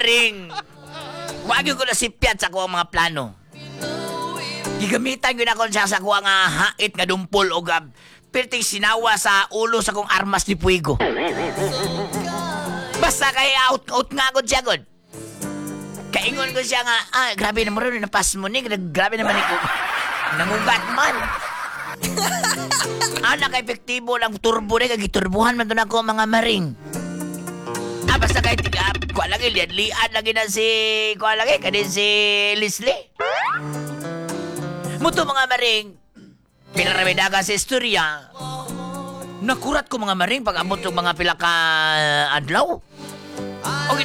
maring. Wag ko na si Piat sa kuwang mga plano. Gigamitan ko na ko siya sa kuwang hait nga dumpol o gab. Perting sinawa sa ulo sa kong armas ni Puigo. Basta kay out nga ko siya god. Kaingon ko siya nga, grabe naman rin, napas mo ni, grabe naman ko. Nangugat man. Naka-epektibo lang turbo rin, kagiturbuhan man doon ako mga maring. Basta kahit kuha lagi, liad lagi na si, kuha lagi, kadin si Leslie. Muto mga maring, pinaramidaga sa istorya. Nakurat ko mga maring pag abot ng mga pila ka adlaw. O